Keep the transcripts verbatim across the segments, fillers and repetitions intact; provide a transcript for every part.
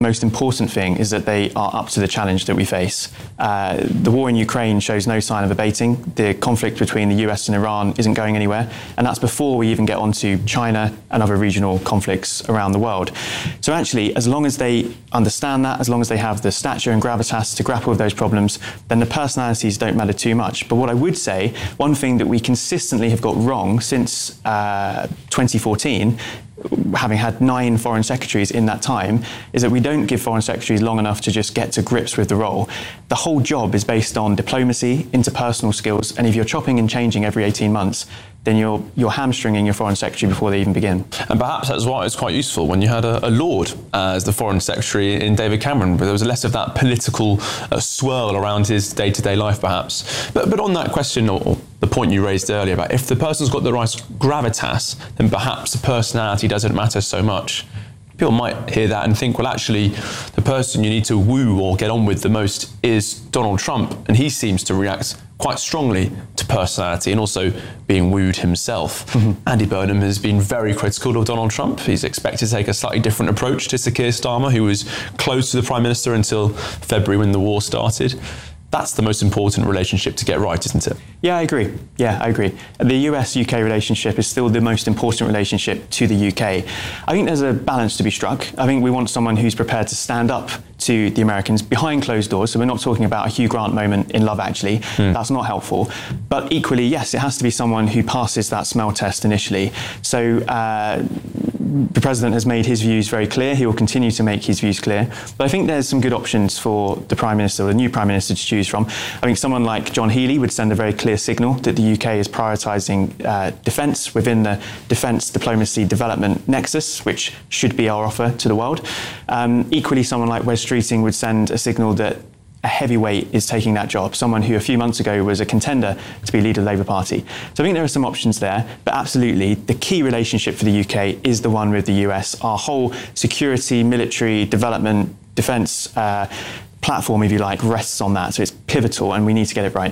most important thing is that they are up to the challenge that we face. Uh, the war in Ukraine shows no sign of abating. The conflict between the U S and Iran isn't going anywhere, and that's before we even get onto China and other regional conflicts around the world. So actually, as long as they understand that, as long as they have the stature and gravitas to grapple with those problems, then the personalities don't matter too much. But what I would say, one thing that we consistently have got wrong since uh, twenty fourteen, having had nine foreign secretaries in that time, is that we don't give foreign secretaries long enough to just get to grips with the role. The whole job is based on diplomacy, interpersonal skills, and if you're chopping and changing every eighteen months, then you're you're hamstringing your foreign secretary before they even begin. And perhaps that's why it's quite useful when you had a, a Lord uh, as the foreign secretary in David Cameron, but there was less of that political uh, swirl around his day-to-day life, perhaps. But but on that question, or, or the point you raised earlier about if the person's got the right gravitas, then perhaps the personality doesn't matter so much. People might hear that and think, well, actually, the person you need to woo or get on with the most is Donald Trump, and he seems to react quite strongly to personality and also being wooed himself. Mm-hmm. Andy Burnham has been very critical of Donald Trump. He's expected to take a slightly different approach to Sir Keir Starmer, who was close to the Prime Minister until February when the war started. That's the most important relationship to get right, isn't it? Yeah, I agree. Yeah, I agree. The U S U K relationship is still the most important relationship to the U K. I think there's a balance to be struck. I think we want someone who's prepared to stand up to the Americans behind closed doors. So we're not talking about a Hugh Grant moment in Love Actually. Mm. That's not helpful. But equally, yes, it has to be someone who passes that smell test initially. So uh, the President has made his views very clear. He will continue to make his views clear. But I think there's some good options for the Prime Minister, or the new Prime Minister, to choose from. I think someone like John Healey would send a very clear signal that the U K is prioritising uh, defence within the defence diplomacy development nexus, which should be our offer to the world. Um, equally, someone like Wes Streeting would send a signal that a heavyweight is taking that job, someone who a few months ago was a contender to be leader of the Labour Party. So I think there are some options there, but absolutely the key relationship for the U K is the one with the U S. Our whole security, military, development, defence uh, platform, if you like, rests on that. So it's pivotal and we need to get it right.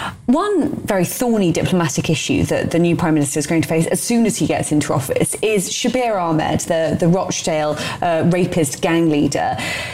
One very thorny diplomatic issue that the new Prime Minister is going to face as soon as he gets into office is Shabir Ahmed, the, the Rochdale uh, rapist gang leader.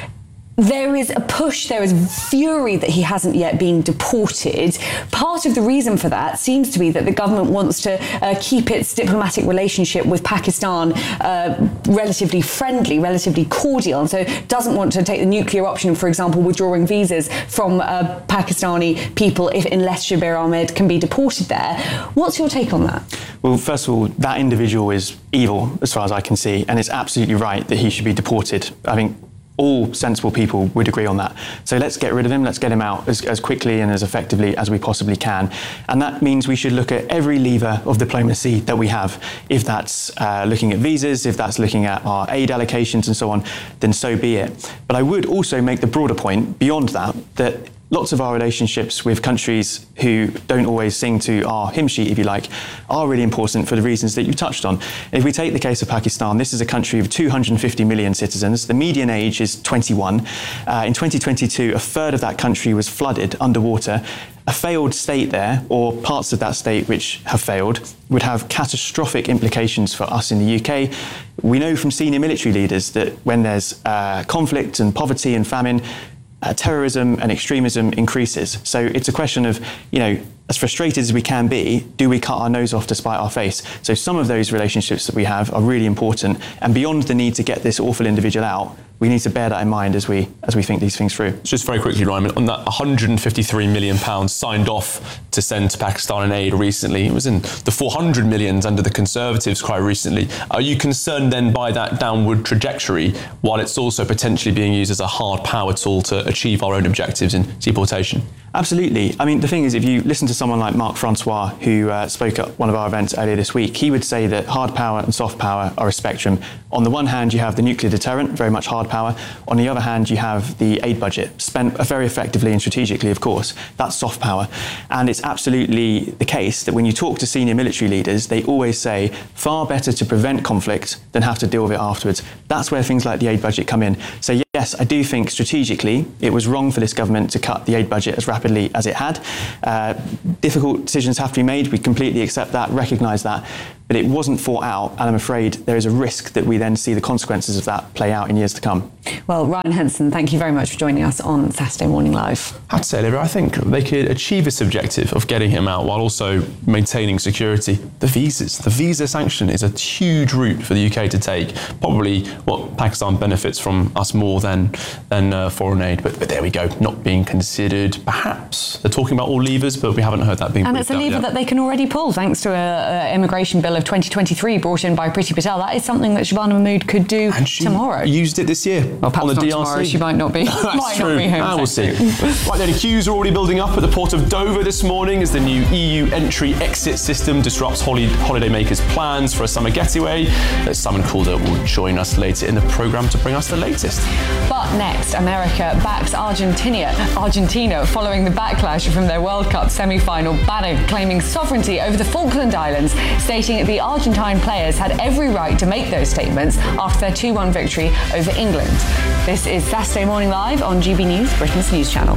There is a push, there is fury that he hasn't yet been deported. Part of the reason for that seems to be that the government wants to uh, keep its diplomatic relationship with Pakistan uh, relatively friendly, relatively cordial, and so doesn't want to take the nuclear option, for example, withdrawing visas from uh, Pakistani people if unless Shabir Ahmed can be deported there. What's your take on that? Well, first of all, that individual is evil as far as I can see, and it's absolutely right that he should be deported. I think all sensible people would agree on that. So let's get rid of him, let's get him out as, as quickly and as effectively as we possibly can. And that means we should look at every lever of diplomacy that we have. If that's uh, looking at visas, if that's looking at our aid allocations and so on, then so be it. But I would also make the broader point beyond that, that lots of our relationships with countries who don't always sing to our hymn sheet, if you like, are really important for the reasons that you touched on. If we take the case of Pakistan, this is a country of two hundred fifty million citizens. The median age is twenty-one. Uh, in twenty twenty-two, a third of that country was flooded underwater. A failed state there, or parts of that state which have failed, would have catastrophic implications for us in the U K. We know from senior military leaders that when there's uh, conflict and poverty and famine, Uh, terrorism and extremism increases. So it's a question of, you know, as frustrated as we can be, do we cut our nose off to spite our face? So some of those relationships that we have are really important, and beyond the need to get this awful individual out, we need to bear that in mind as we as we think these things through. Just very quickly, Ryan, on that one hundred fifty-three million pounds signed off to send to Pakistan in aid recently, it was in the four hundred millions under the Conservatives quite recently. Are you concerned then by that downward trajectory, while it's also potentially being used as a hard power tool to achieve our own objectives in deportation? Absolutely. I mean, the thing is, if you listen to someone like Mark Francois, who uh, spoke at one of our events earlier this week, he would say that hard power and soft power are a spectrum. On the one hand, you have the nuclear deterrent, very much hard power. On the other hand, you have the aid budget, spent very effectively and strategically, of course. That's soft power. And it's absolutely the case that when you talk to senior military leaders, they always say, far better to prevent conflict than have to deal with it afterwards. That's where things like the aid budget come in. So yes, I do think strategically it was wrong for this government to cut the aid budget as rapidly as it had. Uh, difficult decisions have to be made. We completely accept that, recognise that. but it wasn't fought out, and I'm afraid there is a risk that we then see the consequences of that play out in years to come. Well, Ryan Henson, thank you very much for joining us on Saturday Morning Live. I have to say, Olivia, I think they could achieve this objective of getting him out while also maintaining security. The visas, the visa sanction is a huge route for the U K to take. Probably what Pakistan benefits from us more than than uh, foreign aid, but, but there we go, not being considered. Perhaps they're talking about all levers, but we haven't heard that being. And it's a lever that they can already pull thanks to an immigration bill of twenty twenty-three brought in by Priti Patel. That is something that Shabana Mahmood could do and she tomorrow. Used it this year. Well, perhaps on the not D R C. tomorrow. She might not be. That's might true. Not be home ah, we'll see. Right then, queues are already building up at the port of Dover this morning as the new E U entry-exit system disrupts holi- holidaymakers' plans for a summer getaway. Simon Calder will join us later in the programme to bring us the latest. But next, America backs Argentina, Argentina following the backlash from their World Cup semi-final banner claiming sovereignty over the Falkland Islands, stating the Argentine players had every right to make those statements after their two one victory over England. This is Saturday Morning Live on G B News, Britain's news channel.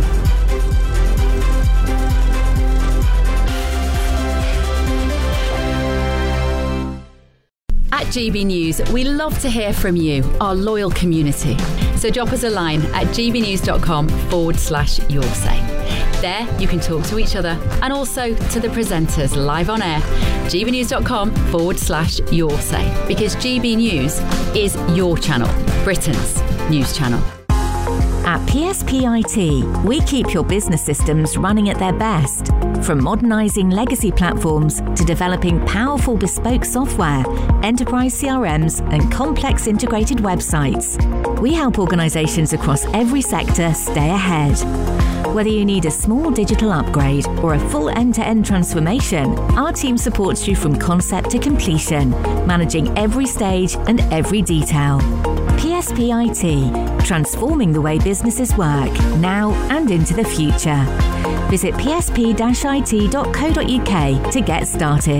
At G B News, we love to hear from you, our loyal community. So drop us a line at gbnews.com forward slash your say. There, you can talk to each other and also to the presenters live on air. gbnews.com forward slash your say. Because G B News is your channel, Britain's news channel. At P S P I T, we keep your business systems running at their best. From modernising legacy platforms to developing powerful bespoke software, enterprise C R Ms and complex integrated websites, we help organisations across every sector stay ahead. Whether you need a small digital upgrade or a full end-to-end transformation, our team supports you from concept to completion, managing every stage and every detail. P S P I T, transforming the way businesses work, now and into the future. Visit p s p dash i t dot co dot u k to get started.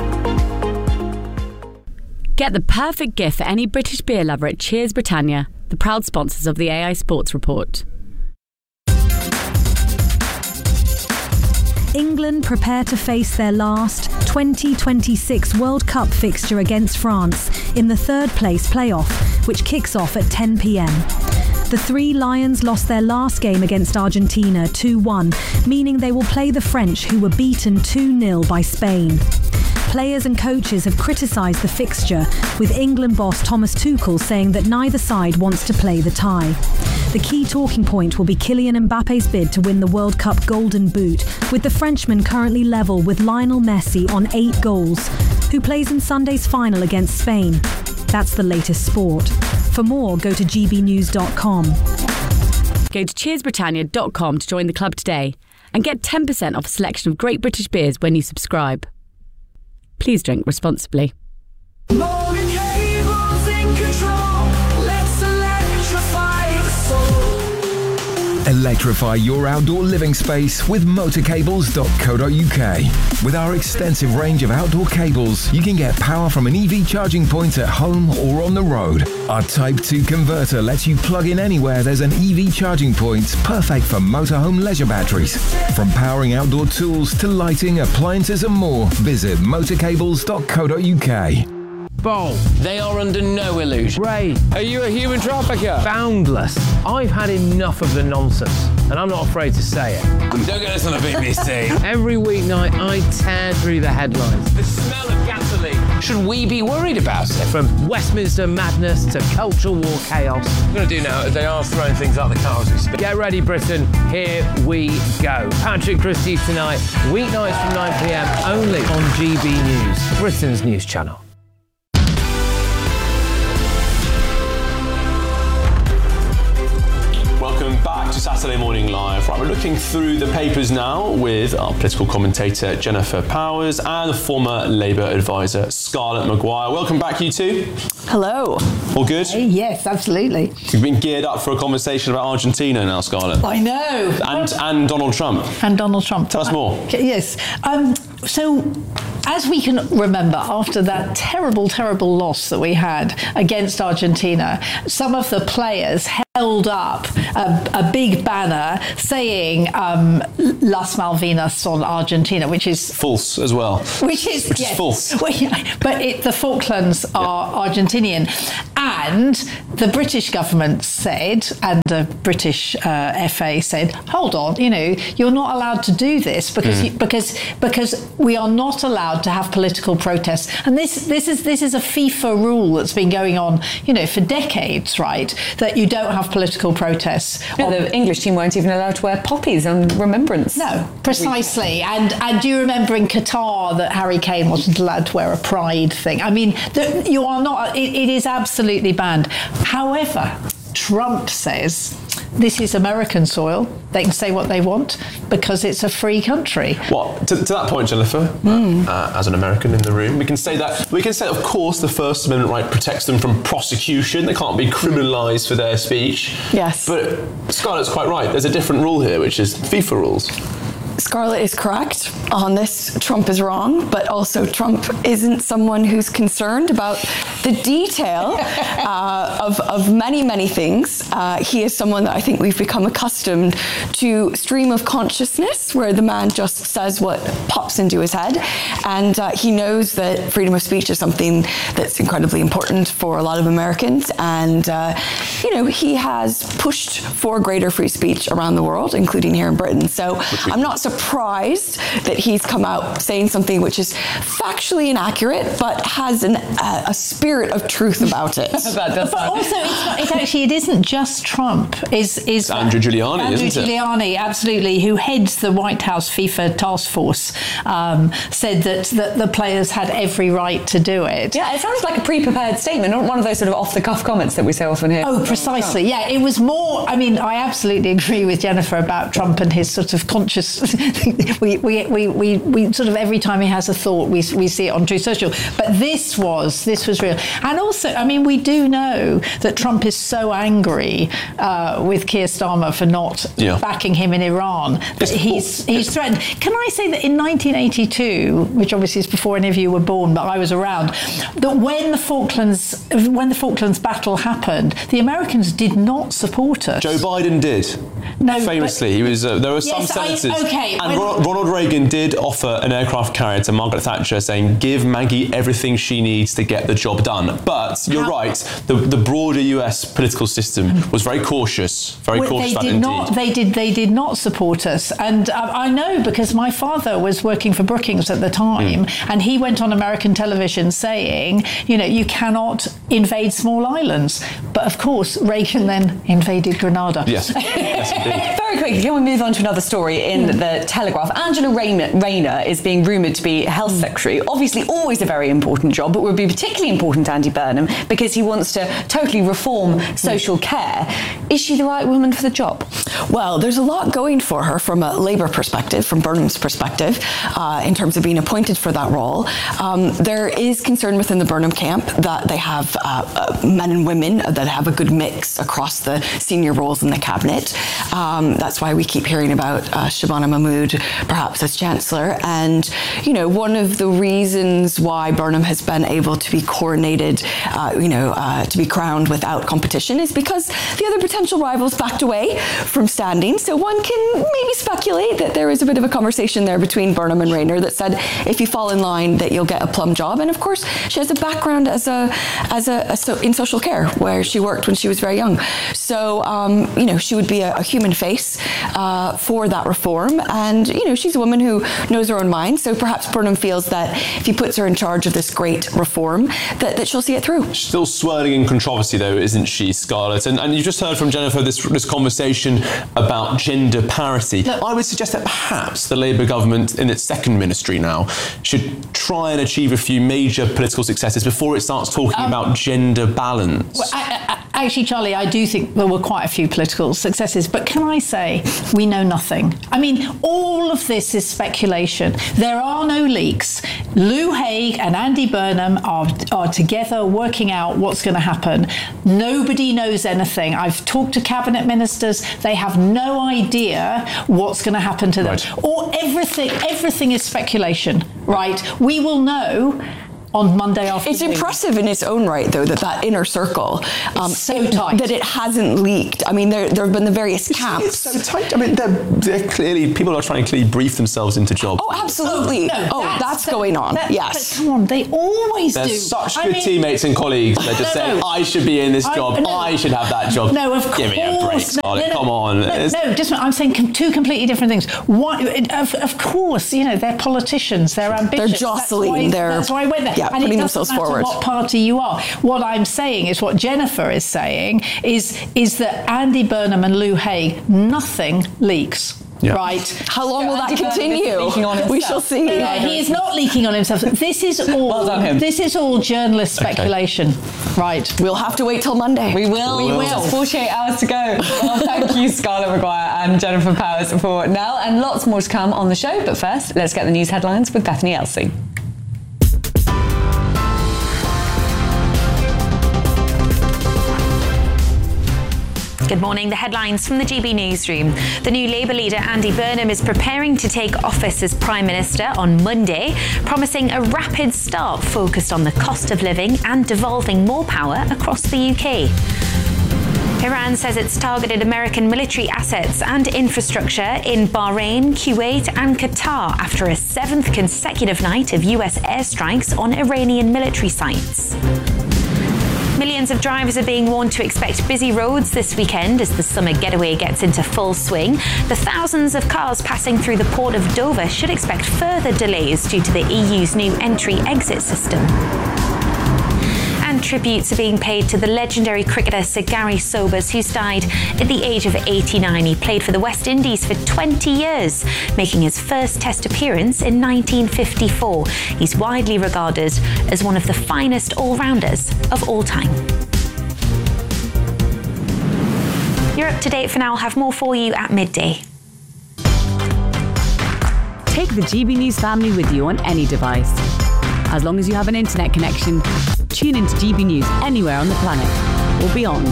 Get the perfect gift for any British beer lover at Cheers Britannia, the proud sponsors of the A I Sports Report. England prepare to face their last twenty twenty-six World Cup fixture against France in the third place playoff, which kicks off at ten p.m. The Three Lions lost their last game against Argentina two one, meaning they will play the French, who were beaten two nil by Spain. Players and coaches have criticised the fixture, with England boss Thomas Tuchel saying that neither side wants to play the tie. The key talking point will be Kylian Mbappe's bid to win the World Cup Golden Boot, with the Frenchman currently level with Lionel Messi on eight goals, who plays in Sunday's final against Spain. That's the latest sport. For more, go to g b news dot com. Go to cheers britannia dot com to join the club today and get ten percent off a selection of great British beers when you subscribe. Please drink responsibly. Morning cables in control. Let's electrify the soul. Electrify your outdoor living space with motor cables dot co dot u k. With our extensive range of outdoor cables, you can get power from an E V charging point at home or on the road. Our Type two converter lets you plug in anywhere there's an E V charging point, perfect for motorhome leisure batteries. From powering outdoor tools to lighting, appliances and more, visit motor cables dot co dot u k. Bowl. They are under no illusion. Ray, are you a human trafficker? Boundless. I've had enough of the nonsense, and I'm not afraid to say it. Don't get this on the B B C. Every weeknight, I tear through the headlines. The smell of gasoline. Should we be worried about it? From Westminster madness to cultural war chaos. What I'm going to do now is they are throwing things out the car as we speak. Get ready, Britain. Here we go. Patrick Christie tonight, weeknights from nine p.m, only on G B News, Britain's news channel. Welcome back to Saturday Morning Live. Right, we're looking through the papers now with our political commentator Jennifer Powers and former Labour advisor Scarlett Maguire. Welcome back, you two. Hello. All good? Yes, absolutely. You've been geared up for a conversation about Argentina now, Scarlett. I know. And and Donald Trump. And Donald Trump. Tell us more. Yes. Um, so as we can remember, after that terrible, terrible loss that we had against Argentina, some of the players held up a, a big banner saying um, Las Malvinas son Argentina, which is false as well. Which is, which yes, is false. Well, yeah, but it, the Falklands are yeah. Argentinian. And the British government said, and the British uh, F A said, hold on, you know, you're not allowed to do this because mm. you, because because we are not allowed to have political protests. And this this is this is a FIFA rule that's been going on, you know, for decades, right? That you don't have political protests. No, the English team weren't even allowed to wear poppies on remembrance. No, precisely. And and do you remember in Qatar that Harry Kane wasn't allowed to wear a pride thing? I mean, the, you are not. It, it is absolutely banned. However, Trump says this is American soil. They can say what they want because it's a free country. Well, to, to that point, Jennifer, mm. uh, as an American in the room, we can say that we can say, of course, the First Amendment right protects them from prosecution. They can't be criminalised for their speech. Yes. But Scarlett's quite right. There's a different rule here, which is FIFA rules. Scarlett is correct on this. Trump is wrong, but also Trump isn't someone who's concerned about the detail uh, of, of many, many things. Uh, he is someone that I think we've become accustomed to stream of consciousness, where the man just says what pops into his head. And uh, he knows that freedom of speech is something that's incredibly important for a lot of Americans. And, uh, you know, he has pushed for greater free speech around the world, including here in Britain. So I'm not surprised that he's come out saying something which is factually inaccurate, but has an, uh, a spirit of truth about it. But also, it's, not, it's actually it isn't just Trump. Is is Andrew Giuliani? Andrew isn't Giuliani, it? absolutely, who heads the White House FIFA task force, um, said that, that the players had every right to do it. Yeah, it sounds like a pre-prepared statement, not one of those sort of off-the-cuff comments that we so often hear. Oh, precisely. Yeah, it was more. I mean, I absolutely agree with Jennifer about Trump and his sort of conscious. we, we, we, we, we sort of every time he has a thought, we, we see it on Truth Social. But this was this was real. And also, I mean, we do know that Trump is so angry uh, with Keir Starmer for not yeah. backing him in Iran that he's he's threatened. Can I say that in nineteen eighty-two, which obviously is before any of you were born, but I was around, that when the Falklands when the Falklands battle happened, the Americans did not support us. Joe Biden did. No, famously, he was. Uh, there were some yes, senators, I, okay, and Ronald, Ronald Reagan did offer an aircraft carrier to Margaret Thatcher, saying, "Give Maggie everything she needs to get the job done." But you're How? right. The, the broader U S political system was very cautious, very well, cautious. They did indeed. not. They did. They did not support us, and uh, I know because my father was working for Brookings at the time, mm. and he went on American television saying, "You know, you cannot invade small islands." But of course, Reagan then invaded Grenada. Yes. yes indeed. Very quickly, can we move on to another story in mm. the Telegraph? Angela Rayner, Rayner is being rumoured to be Health mm. Secretary. Obviously, always a very important job, but would be particularly important to Andy Burnham because he wants to totally reform social care. Is she the right woman for the job? Well, there's a lot going for her from a Labour perspective, from Burnham's perspective, uh, in terms of being appointed for that role. Um, there is concern within the Burnham camp that they have uh, uh, men and women that have a good mix across the senior roles in the cabinet. Um, that's why we keep hearing about uh, Shabana Mahmood perhaps as Chancellor. And, you know, one of the reasons why Burnham has been able to be coronated, uh, you know, uh, to be crowned without competition is because the other potential rivals backed away from standing. So one can maybe speculate that there was a bit of a conversation there between Burnham and Rayner that said, if you fall in line, that you'll get a plum job. And of course, she has a background as a as a, a so in social care, where she worked when she was very young. So, um, you know, she would be a, a human face uh, for that reform. And, you know, she's a woman who knows her own mind. So perhaps Burnham feels that if he puts her in charge of this great reform, that, that she'll see it through. She's still swirling in controversy, though, isn't she, Scarlett? And, and you just heard from Jennifer this, this conversation about gender parity. Look, I would suggest that perhaps the Labour government in its second ministry now should try and achieve a few major political successes before it starts talking um, about gender balance. Well, I, I, actually, Charlie, I do think there were quite a few political successes, but can I say we know nothing? I mean, all of this is speculation. There are no leaks. Lou Haig and Andy Burnham are, are together working out what's going to happen. Nobody knows anything. I've talked to cabinet ministers. They have no idea what's going to happen to them. Right. Or everything, everything is speculation, right? We will know on Monday afternoon. It's impressive in its own right, though, that that inner circle, um, so tight. that it hasn't leaked. I mean, there, there have been the various camps. It's so tight. I mean, they're, they're clearly, people are trying to clearly brief themselves into jobs. Oh, absolutely. Oh, no, oh that's, that's that, going on. That, yes. But come on, they always They're do. such I good mean, teammates and colleagues. They're just no, saying, no. I should be in this I- job. no. I should have that job. No, of course. Give me a break, No, Scarlett. no, no, Come on. No, It's- no, just I'm saying com- two completely different things. One, of, of course, you know, they're politicians. They're ambitious. They're jostling. That's why, They're that's why I went there. yeah, and putting it themselves doesn't matter forward. what party you are. What I'm saying is what Jennifer is saying is is that Andy Burnham and Lou Haig, nothing leaks. Yeah. Right. How long will that Andy Burnham is continue? leaking on We himself. shall see. No, he is not leaking on himself. This is all. Well done, him. This is all journalist speculation. Right. We'll have to wait till Monday. We will. We will. Just forty-eight hours to go. Well, thank you, Scarlett Maguire and Jennifer Powers, for now, and lots more to come on the show. But first, let's get the news headlines with Bethany Elsey. Good morning. The headlines from the G B Newsroom. The new Labour leader Andy Burnham is preparing to take office as Prime Minister on Monday, promising a rapid start focused on the cost of living and devolving more power across the U K. Iran says it's targeted American military assets and infrastructure in Bahrain, Kuwait and Qatar after a seventh consecutive night of U S airstrikes on Iranian military sites. Millions of drivers are being warned to expect busy roads this weekend as the summer getaway gets into full swing. The thousands of cars passing through the port of Dover should expect further delays due to the E U's new entry-exit system. And tributes are being paid to the legendary cricketer Sir Gary Sobers, who's died at the age of eighty-nine. He played for the West Indies for twenty years, making his first Test appearance in nineteen fifty-four. He's widely regarded as one of the finest all-rounders of all time. You're up to date for now. I'll have more for you at midday. Take the G B News family with you on any device. As long as you have an internet connection, tune into G B News anywhere on the planet or beyond.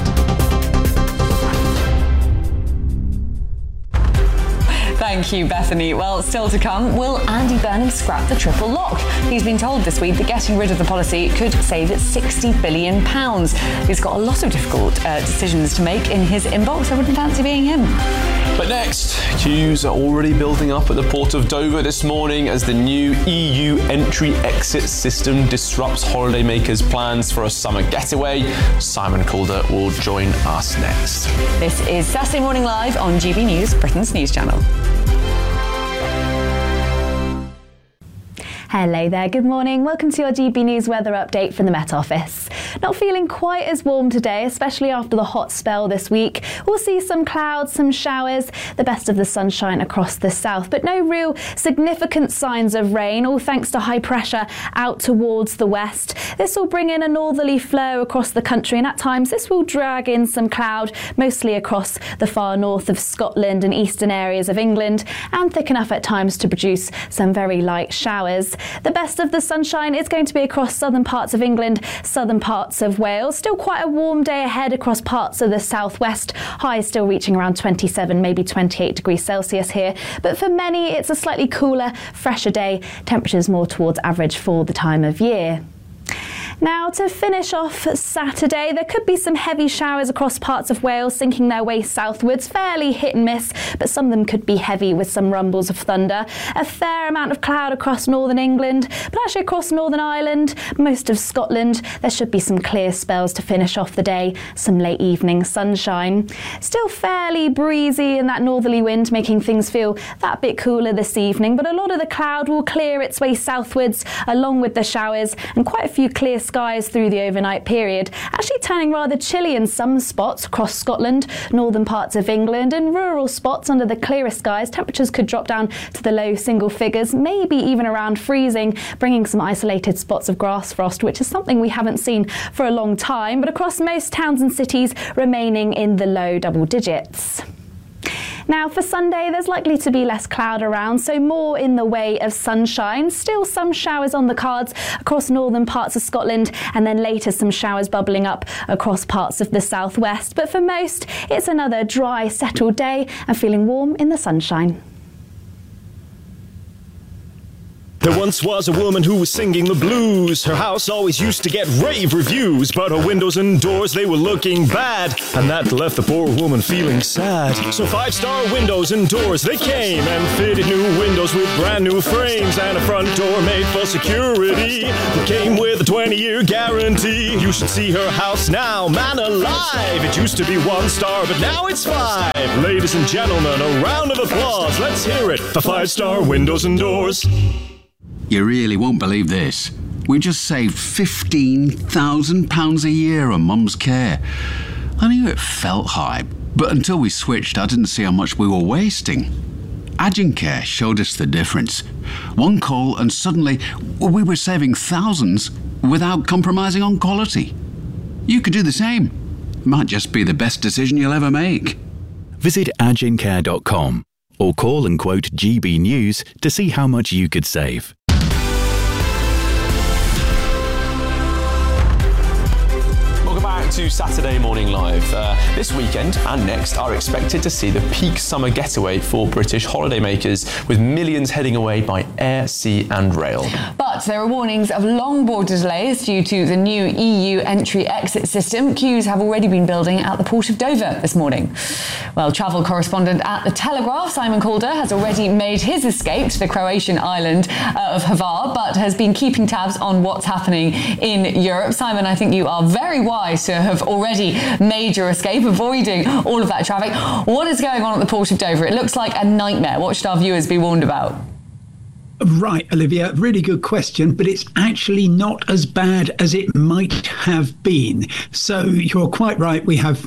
Thank you, Bethany. Well, still to come, will Andy Burnham scrap the triple lock? He's been told this week that getting rid of the policy could save it sixty billion pounds. He's got a lot of difficult uh, decisions to make in his inbox. I wouldn't fancy being him. But next, queues are already building up at the port of Dover this morning as the new E U entry-exit system disrupts holidaymakers' plans for a summer getaway. Simon Calder will join us next. This is Saturday Morning Live on G B News, Britain's news channel. Hello there, good morning. Welcome to your G B News weather update from the Met Office. Not feeling quite as warm today, especially after the hot spell this week. We'll see some clouds, some showers, the best of the sunshine across the south, but no real significant signs of rain, all thanks to high pressure out towards the west. This will bring in a northerly flow across the country, and at times this will drag in some cloud, mostly across the far north of Scotland and eastern areas of England, and thick enough at times to produce some very light showers. The best of the sunshine is going to be across southern parts of England, southern parts of Wales. Still quite a warm day ahead across parts of the southwest. Highs still reaching around twenty-seven, maybe twenty-eight degrees Celsius here. But for many, it's a slightly cooler, fresher day. Temperatures more towards average for the time of year. Now, to finish off Saturday, there could be some heavy showers across parts of Wales, sinking their way southwards, fairly hit and miss, but some of them could be heavy with some rumbles of thunder. A fair amount of cloud across northern England, but actually across Northern Ireland, most of Scotland, there should be some clear spells to finish off the day, some late evening sunshine. Still fairly breezy in that northerly wind, making things feel that bit cooler this evening, but a lot of the cloud will clear its way southwards along with the showers, and quite a few clear skies skies through the overnight period, actually turning rather chilly in some spots across Scotland, northern parts of England, and rural spots under the clearest skies. Temperatures could drop down to the low single figures, maybe even around freezing, bringing some isolated spots of grass frost, which is something we haven't seen for a long time, but across most towns and cities remaining in the low double digits. Now, for Sunday, there's likely to be less cloud around, so more in the way of sunshine. Still some showers on the cards across northern parts of Scotland, and then later some showers bubbling up across parts of the southwest. But for most, it's another dry, settled day and feeling warm in the sunshine. There once was a woman who was singing the blues. Her house always used to get rave reviews, but her windows and doors, they were looking bad, and that left the poor woman feeling sad. So Five Star Windows and Doors, they came and fitted new windows with brand new frames and a front door made for security that came with a twenty-year guarantee. You should see her house now, man alive. It used to be one star, but now it's five. Ladies and gentlemen, a round of applause. Let's hear it for Five Star Windows and Doors. You really won't believe this. We just saved fifteen thousand pounds a year on Mum's care. I knew it felt high, but until we switched, I didn't see how much we were wasting. Agencare showed us the difference. One call and suddenly we were saving thousands without compromising on quality. You could do the same. It might just be the best decision you'll ever make. Visit agencare dot com or call and quote G B News to see how much you could save. To Saturday Morning Live. Uh, this weekend and next are expected to see the peak summer getaway for British holidaymakers, with millions heading away by air, sea and rail. But there are warnings of long border delays due to the new E U entry-exit system. Queues have already been building at the port of Dover this morning. Well, travel correspondent at The Telegraph, Simon Calder, has already made his escape to the Croatian island uh, of Hvar, but has been keeping tabs on what's happening in Europe. Simon, I think you are very wise to have already made your escape, avoiding all of that traffic. What is going on at the port of Dover? It looks like a nightmare. What should our viewers be warned about? Right, Olivia, really good question, but it's actually not as bad as it might have been. So you're quite right. We have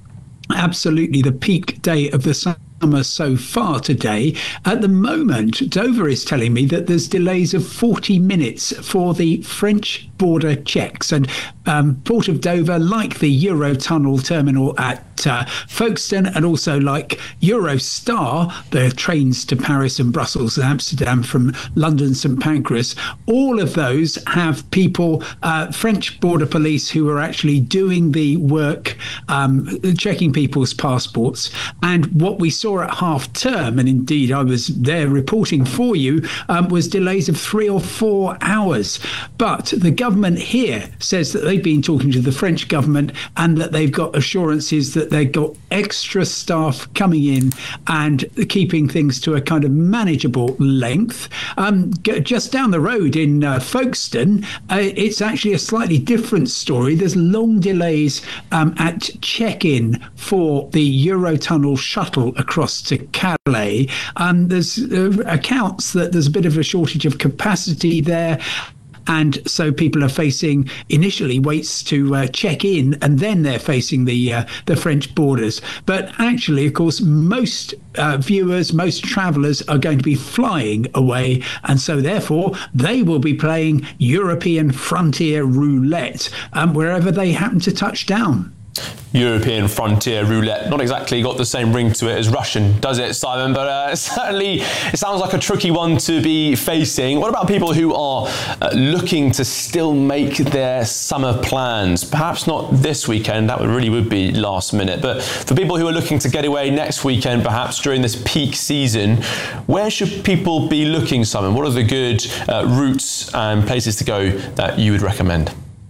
absolutely the peak day of the summer so far today. At the moment, Dover is telling me that there's delays of forty minutes for the French border checks, and um, Port of Dover, like the Eurotunnel terminal at uh, Folkestone, and also like Eurostar, the trains to Paris and Brussels and Amsterdam from London St Pancras, all of those have people, uh, French border police, who are actually doing the work, um, checking people's passports. And what we saw at half term, and indeed I was there reporting for you, um, was delays of three or four hours. But the government here says that they've been talking to the French government and that they've got assurances that they've got extra staff coming in and keeping things to a kind of manageable length. Um, just down the road in uh, Folkestone, uh, it's actually a slightly different story. There's long delays um, at check-in for the Eurotunnel shuttle across to Calais. Um, there's uh, accounts that there's a bit of a shortage of capacity there. And so people are facing initially waits to uh, check in, and then they're facing the uh, the French borders. But actually, of course, most uh, viewers, most travellers are going to be flying away, and so therefore they will be playing European frontier roulette um, wherever they happen to touch down. European frontier roulette. Not exactly got the same ring to it as Russian, does it, Simon? But uh, certainly it sounds like a tricky one to be facing. What about people who are uh, looking to still make their summer plans? Perhaps not this weekend, that would really would be last minute. But for people who are looking to get away next weekend, perhaps during this peak season, where should people be looking, Simon? What are the good uh, routes and places to go that you would recommend?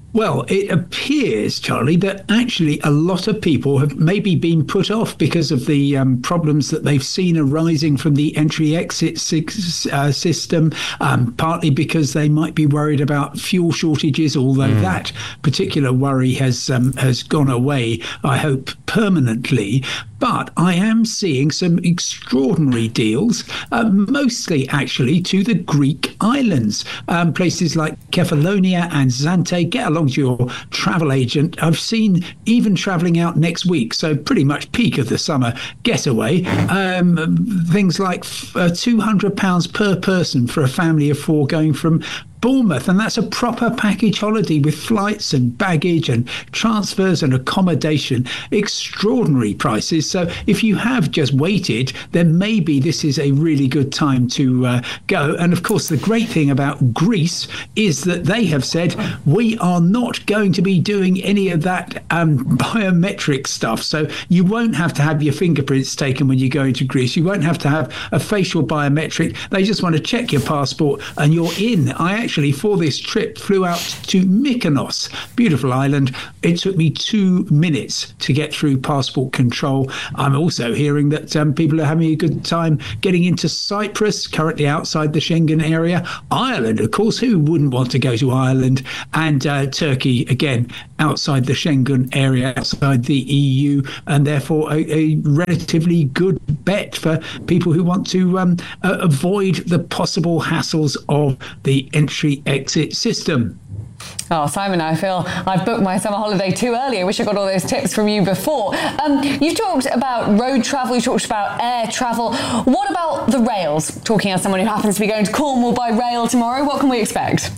Well, it appears, Charlie, that actually a lot of people have maybe been put off because of the um, problems that they've seen arising from the entry-exit uh, system, um, partly because they might be worried about fuel shortages, although mm. that particular worry has um, has gone away, I hope, permanently. But I am seeing some extraordinary deals, uh, mostly actually to the Greek islands. Um, places like Kefalonia and Zante. Get along to your travel agent. I've seen even travelling out next week, so pretty much peak of the summer getaway. Um, things like uh, two hundred pounds per person for a family of four going from Bournemouth, and that's a proper package holiday with flights and baggage and transfers and accommodation. Extraordinary prices. So if you have just waited, then maybe this is a really good time to uh, go. And of course, the great thing about Greece is that they have said, we are not going to be doing any of that um, biometric stuff. So you won't have to have your fingerprints taken when you go into Greece. You won't have to have a facial biometric. They just want to check your passport and you're in. I actually, for this trip, flew out to Mykonos, beautiful island. It took me two minutes to get through passport control. I'm also hearing that um, people are having a good time getting into Cyprus, currently outside the Schengen area. Ireland, of course, who wouldn't want to go to Ireland? And uh, Turkey, again, outside the Schengen area, outside the E U, and therefore a, a relatively good bet for people who want to um, uh, avoid the possible hassles of the entry-exit system. Oh, Simon, I feel I've booked my summer holiday too early. I wish I got all those tips from you before. Um, you've talked about road travel, you talked about air travel. What about the rails? Talking as someone who happens to be going to Cornwall by rail tomorrow, what can we expect?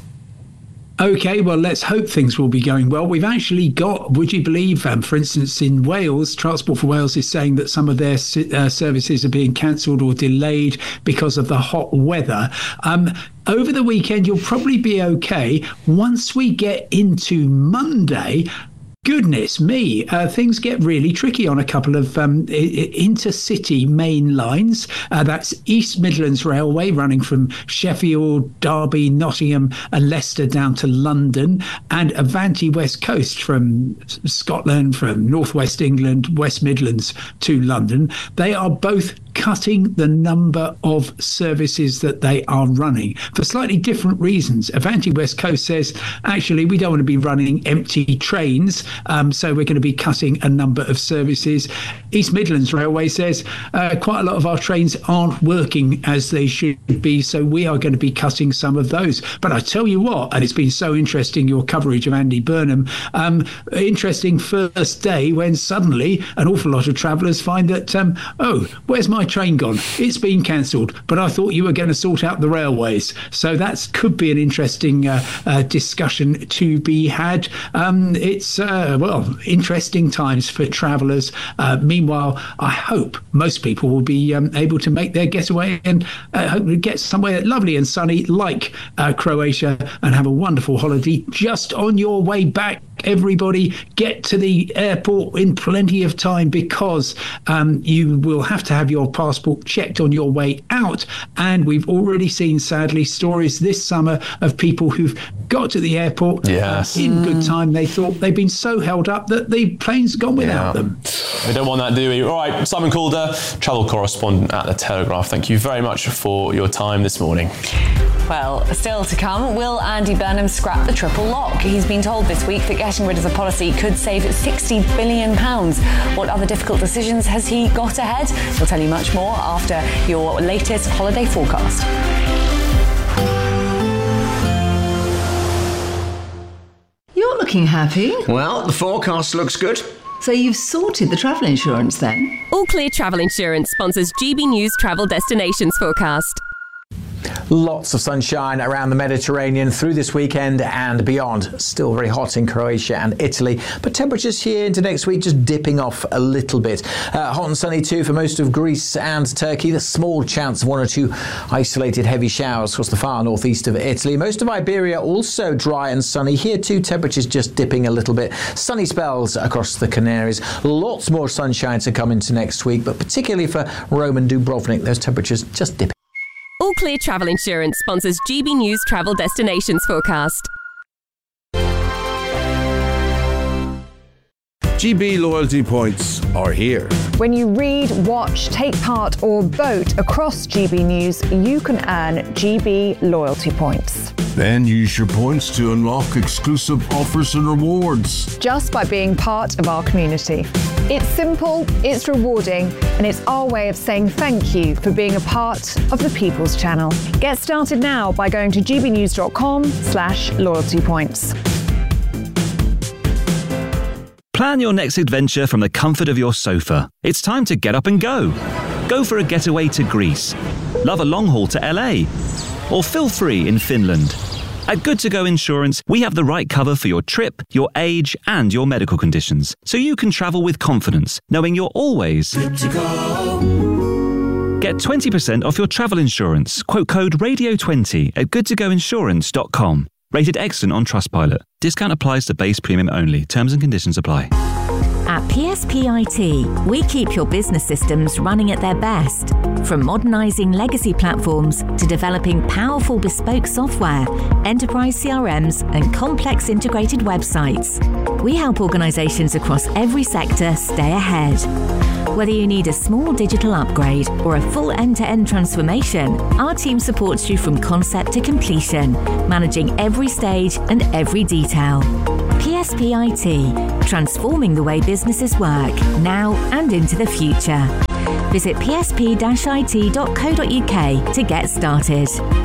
OK, well, let's hope things will be going well. We've actually got, would you believe, um, for instance, in Wales, Transport for Wales is saying that some of their uh, services are being cancelled or delayed because of the hot weather. Um, over the weekend, you'll probably be OK. Once we get into Monday, goodness me, uh, things get really tricky on a couple of um, intercity main lines. Uh, that's East Midlands Railway running from Sheffield, Derby, Nottingham and Leicester down to London, and Avanti West Coast from Scotland, from Northwest England, West Midlands to London. They are both cutting the number of services that they are running for slightly different reasons. Avanti West Coast says, actually, we don't want to be running empty trains, um, so we're going to be cutting a number of services. East Midlands Railway says, uh, quite a lot of our trains aren't working as they should be, so we are going to be cutting some of those. But I tell you what, and it's been so interesting, your coverage of Andy Burnham, um, interesting first day when suddenly an awful lot of travellers find that, um, oh, where's my train gone? It's been cancelled, but I thought you were going to sort out the railways. So that could be an interesting uh, uh, discussion to be had. Um, it's, uh, well, interesting times for travellers. Uh, meanwhile, I hope most people will be um, able to make their getaway and uh, hopefully get somewhere lovely and sunny like uh, Croatia and have a wonderful holiday just on your way back. Everybody get to the airport in plenty of time, because um, you will have to have your passport checked on your way out. And we've already seen, sadly, stories this summer of people who've got to the airport yes. in good time. They thought they'd been so held up that the plane's gone without yeah. them. We don't want that, do we? All right, Simon Calder, travel correspondent at The Telegraph. Thank you very much for your time this morning. Well, still to come, will Andy Burnham scrap the triple lock? He's been told this week that getting rid of the policy could save sixty billion pounds. What other difficult decisions has he got ahead? We'll tell you much more after your latest holiday forecast. You're looking happy. Well, the forecast looks good. So you've sorted the travel insurance then? All Clear Travel Insurance sponsors G B News Travel Destinations Forecast. Lots of sunshine around the Mediterranean through this weekend and beyond. Still very hot in Croatia and Italy, but temperatures here into next week just dipping off a little bit. Uh, hot and sunny too for most of Greece and Turkey. The small chance of one or two isolated heavy showers across the far northeast of Italy. Most of Iberia also dry and sunny. Here too, temperatures just dipping a little bit. Sunny spells across the Canaries. Lots more sunshine to come into next week, but particularly for Rome and Dubrovnik, those temperatures just dipping. All Clear Travel Insurance sponsors G B News Travel Destinations Forecast. G B loyalty points are here. When you read, watch, take part or vote across G B News, you can earn G B loyalty points. Then use your points to unlock exclusive offers and rewards. Just by being part of our community. It's simple, it's rewarding, and it's our way of saying thank you for being a part of the People's Channel. Get started now by going to gbnews.com slash loyalty points. Plan your next adventure from the comfort of your sofa. It's time to get up and go. Go for a getaway to Greece. Love a long haul to L A. Or feel free in Finland. At Good To Go Insurance, we have the right cover for your trip, your age, and your medical conditions, so you can travel with confidence, knowing you're always good to go. Get twenty percent off your travel insurance. Quote code radio twenty at good to go insurance dot com. Rated excellent on Trustpilot. Discount applies to base premium only. Terms and conditions apply. At P S P I T, we keep your business systems running at their best. From modernising legacy platforms to developing powerful bespoke software, enterprise C R Ms and complex integrated websites. We help organisations across every sector stay ahead. Whether you need a small digital upgrade or a full end-to-end transformation, our team supports you from concept to completion, managing every stage and every detail. P S P I T, transforming the way businesses work, now and into the future. Visit p s p dash i t dot co dot u k to get started.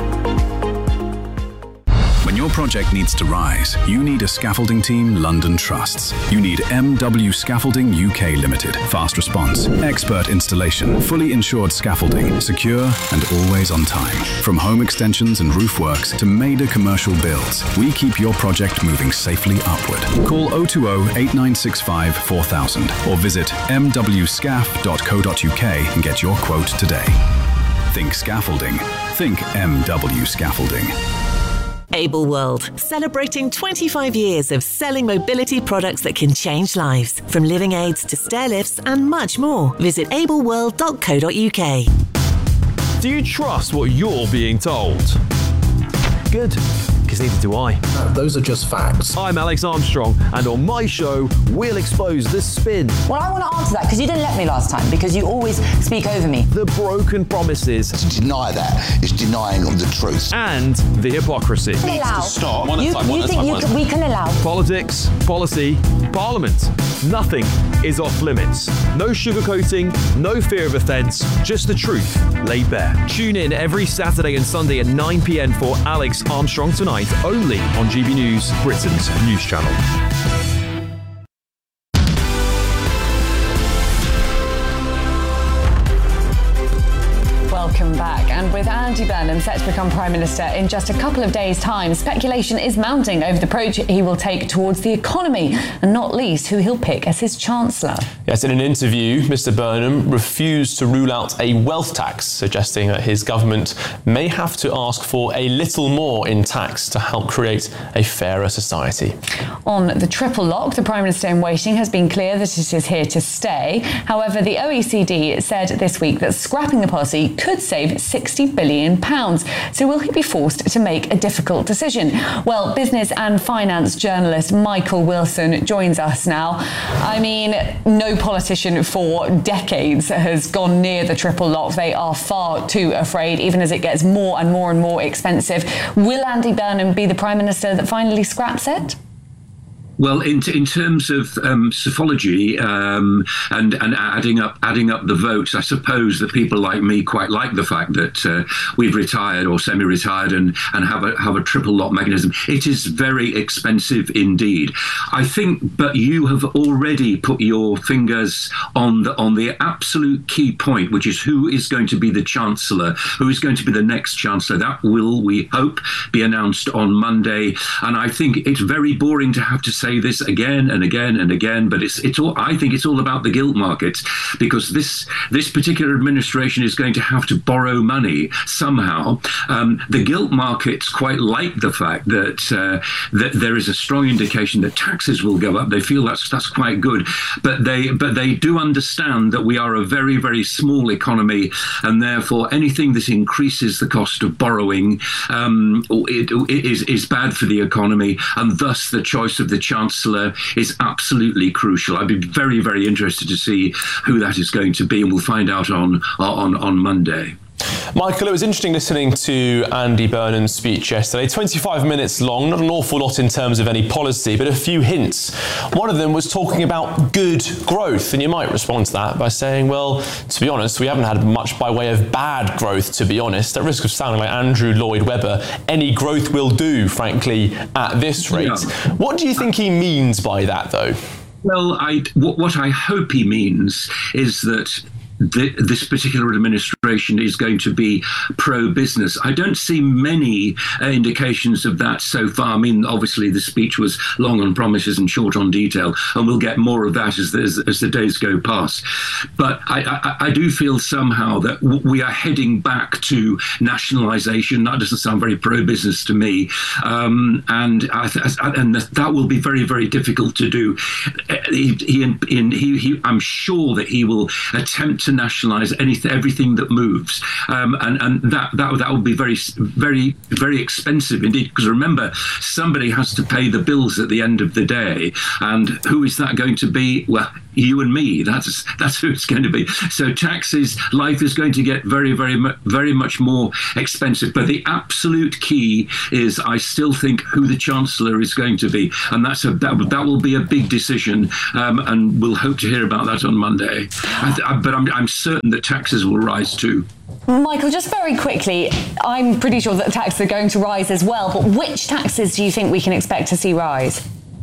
When your project needs to rise, you need a scaffolding team London trusts. You need M W Scaffolding U K Limited. Fast response, expert installation, fully insured scaffolding, secure and always on time. From home extensions and roof works to major commercial builds, we keep your project moving safely upward. Call oh two oh, eight nine six five, four thousand or visit m w scaf dot co dot u k and get your quote today. Think scaffolding. Think M W Scaffolding. Able World, celebrating twenty-five years of selling mobility products that can change lives, from living aids to stair lifts and much more. Visit able world dot co dot u k. Do you trust what you're being told? Good, because neither do I. No, those are just facts. I'm Alex Armstrong, and on my show, we'll expose the spin. Well, I want to answer that because you didn't let me last time, because you always speak over me. The broken promises. To deny that is denying the truth. And the hypocrisy. Allow. Stop. One at you a time, one you at a think time, you one at a can, time. we can allow? Politics, policy, parliament. Nothing is off limits. No sugarcoating, no fear of offence, just the truth laid bare. Tune in every Saturday and Sunday at nine p m for Alex Armstrong Tonight, only on G B News, Britain's news channel. Welcome back. And with Andy Burnham set to become Prime Minister in just a couple of days' time, speculation is mounting over the approach he will take towards the economy, and not least who he'll pick as his Chancellor. Yes, in an interview, Mister Burnham refused to rule out a wealth tax, suggesting that his government may have to ask for a little more in tax to help create a fairer society. On the triple lock, the Prime Minister in waiting has been clear that it is here to stay. However, the O E C D said this week that scrapping the policy could save sixty billion pounds. So will he be forced to make a difficult decision? Well, business and finance journalist Michael Wilson joins us now. I mean, no politician for decades has gone near the triple lock. They are far too afraid, even as it gets more and more and more expensive. Will Andy Burnham be the Prime Minister that finally scraps it? Well, in, in terms of um, psephology um, and, and adding up adding up the votes, I suppose that people like me quite like the fact that uh, we've retired or semi-retired and, and have a have a triple lock mechanism. It is very expensive indeed, I think. But you have already put your fingers on the on the absolute key point, which is who is going to be the Chancellor, who is going to be the next Chancellor. That will, we hope, be announced on Monday. And I think it's very boring to have to say say this again and again and again, but it's it's all. I think it's all about the gilt market, because this this particular administration is going to have to borrow money somehow. Um, the gilt markets quite like the fact that uh, that there is a strong indication that taxes will go up. They feel that's that's quite good, but they but they do understand that we are a very very small economy, and therefore anything that increases the cost of borrowing um, it, it is is bad for the economy, and thus the choice of the Chancellor is absolutely crucial. I'd be very, very interested to see who that is going to be, and we'll find out on on, on Monday. Michael, it was interesting listening to Andy Burnham's speech yesterday. twenty-five minutes long, not an awful lot in terms of any policy, but a few hints. One of them was talking about good growth, and you might respond to that by saying, well, to be honest, we haven't had much by way of bad growth, to be honest. At risk of sounding like Andrew Lloyd Webber, any growth will do, frankly, at this rate. Yeah. What do you think he means by that, though? Well, I, what, what I hope he means is that The, this particular administration is going to be pro-business. I don't see many uh, indications of that so far. I mean, obviously the speech was long on promises and short on detail, and we'll get more of that as the, as, as the days go past. But I, I, I do feel somehow that w- we are heading back to nationalisation. That doesn't sound very pro-business to me, um, and I th- and that will be very, very difficult to do. He, he, in, he, he, I'm sure that he will attempt to nationalise anything, everything that moves, um, and and that that that would be very, very, very expensive indeed. Because remember, somebody has to pay the bills at the end of the day, and who is that going to be? Well, you and me. That's that's who it's going to be. So taxes, life is going to get very, very, very much more expensive. But the absolute key is, I still think, who the Chancellor is going to be, and that's a that, that will be a big decision, um, and we'll hope to hear about that on Monday. I th- I, but I'm I'm certain that taxes will rise too. Michael, just very quickly, I'm pretty sure that taxes are going to rise as well, but which taxes do you think we can expect to see rise?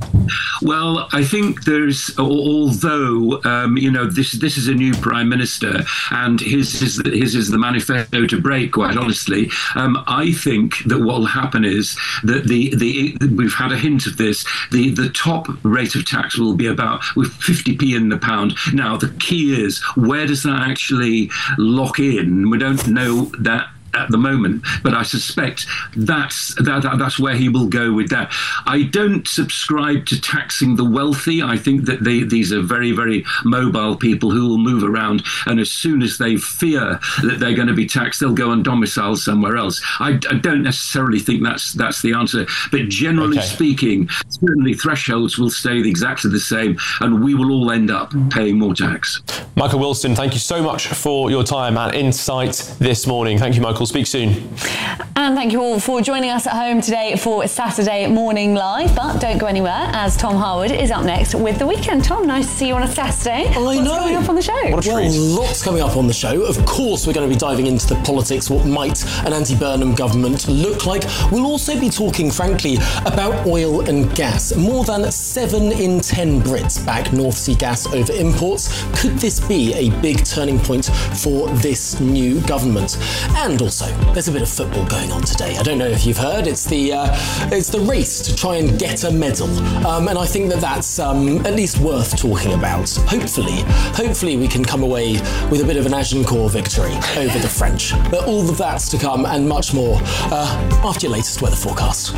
Well, I think there's, although, um, you know, this this is a new Prime Minister, and his is, his is the manifesto to break, quite honestly. Um, I think that what will happen is that the, the we've had a hint of this, the, the top rate of tax will be about with fifty p in the pound. Now, the key is, where does that actually lock in? We don't know that at the moment, but I suspect that's that, that that's where he will go with that. I don't subscribe to taxing the wealthy. I think that they, these are very, very mobile people who will move around, and as soon as they fear that they're going to be taxed, they'll go and domicile somewhere else. I, I don't necessarily think that's that's the answer, but generally okay. speaking, certainly thresholds will stay exactly the same, and we will all end up paying more tax. Michael Wilson, thank you so much for your time and insight this morning. Thank you, Michael. Speak soon. And thank you all for joining us at home today for Saturday Morning Live. But don't go anywhere, as Tom Harwood is up next with The Weekend. Tom, nice to see you on a Saturday. I What's know. What's coming up on the show? What a well, treat. Lots coming up on the show. Of course, we're going to be diving into the politics. What might an anti-Burnham government look like? We'll also be talking, frankly, about oil and gas. More than seven in ten Brits back North Sea gas over imports. Could this be a big turning point for this new government? And also, there's a bit of football going on today. I don't know if you've heard. It's the uh, it's the race to try and get a medal, um, and I think that that's um, at least worth talking about. Hopefully, hopefully we can come away with a bit of an Agincourt victory over the French. But all of that's to come, and much more uh, after your latest weather forecast.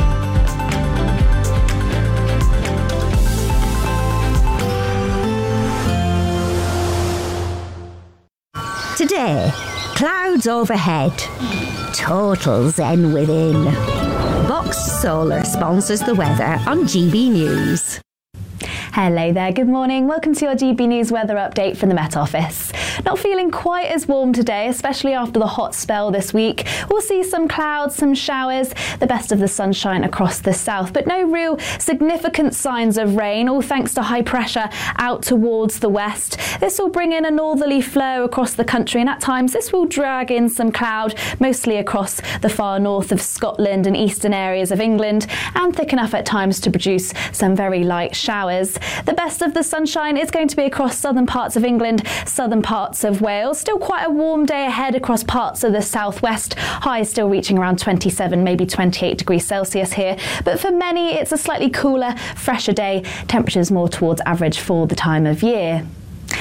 Today, clouds overhead, total zen within. Box Solar sponsors the weather on G B News. Hello there, good morning. Welcome to your G B News weather update from the Met Office. Not feeling quite as warm today, especially after the hot spell this week. We'll see some clouds, some showers, the best of the sunshine across the south, but no real significant signs of rain, all thanks to high pressure out towards the west. This will bring in a northerly flow across the country, and at times this will drag in some cloud, mostly across the far north of Scotland and eastern areas of England, and thick enough at times to produce some very light showers. The best of the sunshine is going to be across southern parts of England, southern parts of Wales. Still quite a warm day ahead across parts of the southwest. Highs still reaching around twenty-seven, maybe twenty-eight degrees Celsius here. But for many, it's a slightly cooler, fresher day. Temperatures more towards average for the time of year.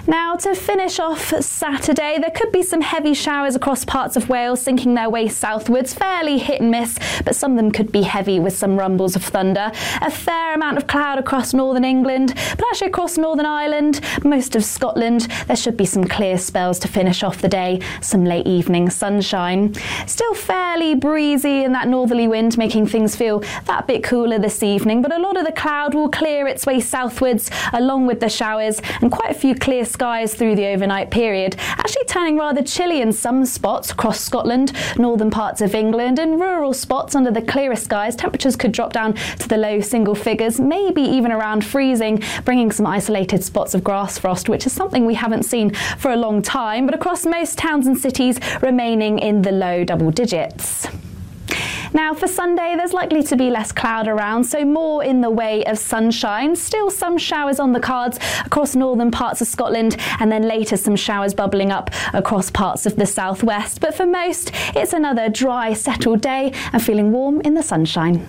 Now, to finish off Saturday, there could be some heavy showers across parts of Wales, sinking their way southwards, fairly hit and miss, but some of them could be heavy with some rumbles of thunder. A fair amount of cloud across northern England, but actually across Northern Ireland, most of Scotland, there should be some clear spells to finish off the day, some late evening sunshine. Still fairly breezy in that northerly wind, making things feel that bit cooler this evening, but a lot of the cloud will clear its way southwards along with the showers, and quite a few clear skies through the overnight period, actually turning rather chilly in some spots across Scotland, northern parts of England, and rural spots under the clearer skies. Temperatures could drop down to the low single figures, maybe even around freezing, bringing some isolated spots of grass frost, which is something we haven't seen for a long time, but across most towns and cities remaining in the low double digits. Now, for Sunday, there's likely to be less cloud around, so more in the way of sunshine. Still some showers on the cards across northern parts of Scotland, and then later some showers bubbling up across parts of the southwest. But for most, it's another dry, settled day and feeling warm in the sunshine.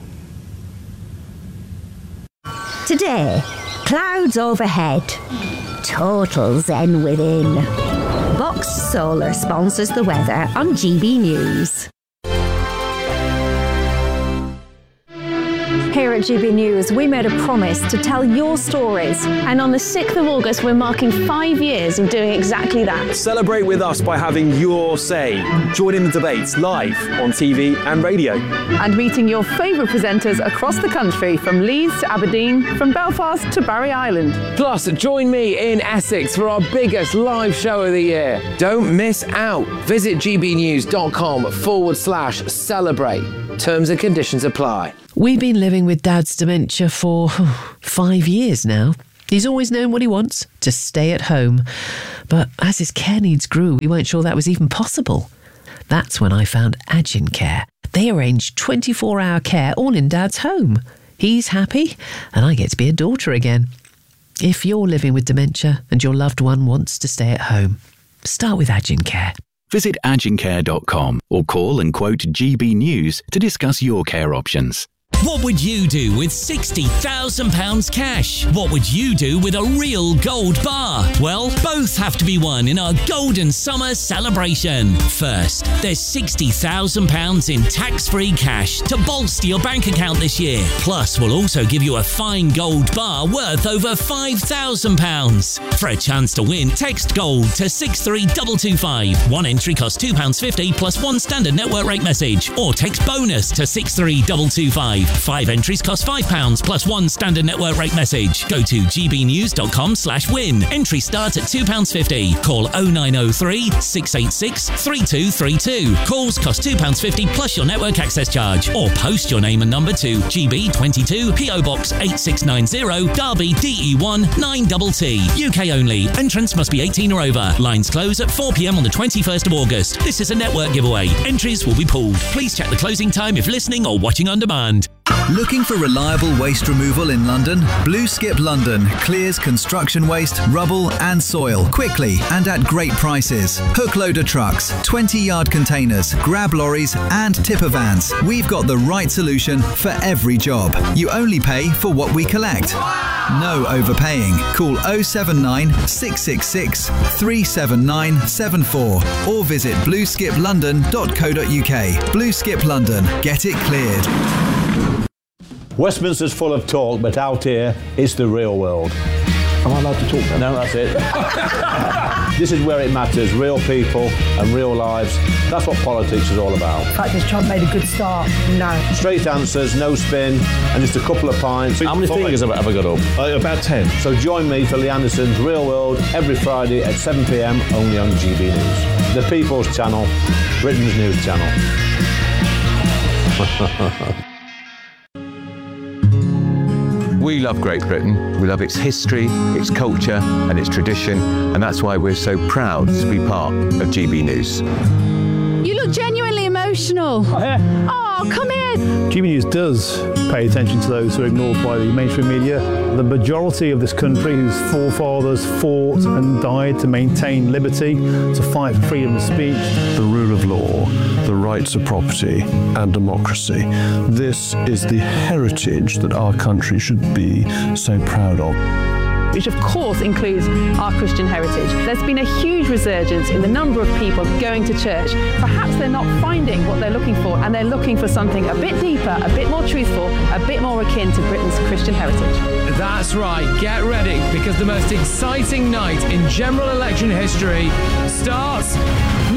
Today, clouds overhead, total zen within. Box Solar sponsors the weather on G B News. Here at G B News, we made a promise to tell your stories. And on the sixth of August, we're marking five years of doing exactly that. Celebrate with us by having your say. Join in the debates live on T V and radio. And meeting your favourite presenters across the country, from Leeds to Aberdeen, from Belfast to Barry Island. Plus, join me in Essex for our biggest live show of the year. Don't miss out. Visit gbnews.com forward slash celebrate. Terms and conditions apply. We've been living with Dad's dementia for oh, five years now. He's always known what he wants, to stay at home. But as his care needs grew, we weren't sure that was even possible. That's when I found Agin Care. They arrange twenty-four hour care all in Dad's home. He's happy, and I get to be a daughter again. If you're living with dementia and your loved one wants to stay at home, start with Agin Care. Visit agin care dot com or call and quote G B News to discuss your care options. What would you do with sixty thousand pounds cash? What would you do with a real gold bar? Well, both have to be won in our Golden Summer celebration. First, there's sixty thousand pounds in tax-free cash to bolster your bank account this year. Plus, we'll also give you a fine gold bar worth over five thousand pounds. For a chance to win, text GOLD to six three two two five. One entry costs two pounds fifty plus one standard network rate message. Or text BONUS to six three two two five. Five entries cost five pounds plus one standard network rate message. Go to gbnews.com slash win. Entry starts at two pounds fifty. Call oh nine oh three, six eight six, three two three two. Calls cost two pounds fifty plus your network access charge. Or post your name and number to G B twenty-two, P O Box eight six nine zero, Derby D E one nine T T. U K only. Entrants must be eighteen or over. Lines close at four p.m. on the twenty-first of August. This is a network giveaway. Entries will be pulled. Please check the closing time if listening or watching on demand. Looking for reliable waste removal in London? Blue Skip London clears construction waste, rubble and soil quickly and at great prices. Hook loader trucks, twenty yard containers, grab lorries and tipper vans. We've got the right solution for every job. You only pay for what we collect. No overpaying. Call oh seven nine, six six six, three seven nine seven four or visit blue skip london dot co dot uk. Blue Skip London. Get it cleared. Westminster's full of talk, but out here, it's the real world. Am I allowed to talk then? No, that's it. This is where it matters, real people and real lives. That's what politics is all about. In fact, has Trump made a good start? No. Straight answers, no spin, and just a couple of pints. How many fingers have I got up? Uh, about ten. So join me for Lee Anderson's Real World every Friday at seven p.m, only on G B News. The People's Channel, Britain's news channel. We love Great Britain. We love its history, its culture and its tradition, and that's why we're so proud to be part of G B News. You look genuinely emotional. Oh, yeah. Oh, come in. G B News does pay attention to those who are ignored by the mainstream media. The majority of this country whose forefathers fought and died to maintain liberty, to fight for freedom of speech. The rule of law, the rights of property and democracy. This is the heritage that our country should be so proud of. which of course includes our Christian heritage. There's been a huge resurgence in the number of people going to church. Perhaps they're not finding what they're looking for, and they're looking for something a bit deeper, a bit more truthful, a bit more akin to Britain's Christian heritage. That's right, get ready, because the most exciting night in general election history starts